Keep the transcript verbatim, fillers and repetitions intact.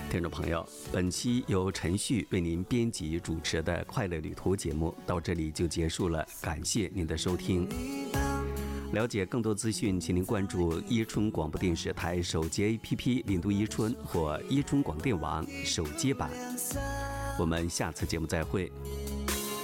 听众朋友，本期由陈旭为您编辑主持的快乐旅途节目到这里就结束了，感谢您的收听。了解更多资讯，请您关注伊春广播电视台手机 A P P 领读伊春或伊春广电网手机版。我们下次节目再会。